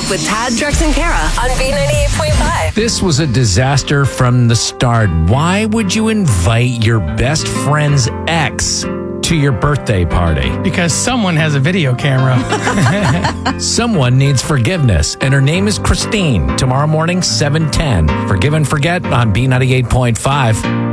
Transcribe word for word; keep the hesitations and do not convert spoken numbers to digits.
with Tad, Drex, and Kara on B ninety-eight point five. This was a disaster from the start. Why would you invite your best friend's ex to your birthday party? Because someone has a video camera. Someone needs forgiveness, and her name is Christine. Tomorrow morning, seven ten. Forgive and Forget on B ninety-eight point five.